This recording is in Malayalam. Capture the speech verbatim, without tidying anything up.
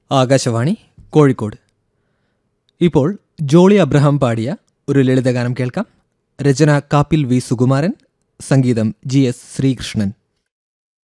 ആകാശവാണി കോഴിക്കോട്. ഇപ്പോൾ ജോളി അബ്രഹാം പാടിയ ഒരു ലളിതഗാനം കേൾക്കാം. രചന കാപ്പിൽ വി സുകുമാരൻ, സംഗീതം ജി എസ് ശ്രീകൃഷ്ണൻ.